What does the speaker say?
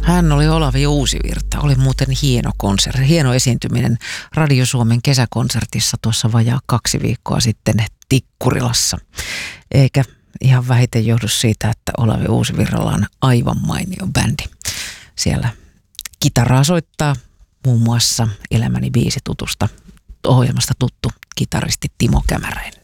Hän oli Olavi Uusivirta. Oli muuten hieno esiintyminen Radio Suomen kesäkonsertissa tuossa vajaa 2 viikkoa sitten Tikkurilassa. Eikä ihan vähiten johdu siitä, että Olavi Uusivirralla on aivan mainio bändi. Siellä kitaraa soittaa muun muassa Elämäni biisi -tutusta ohjelmasta tuttu kitaristi Timo Kämäräinen.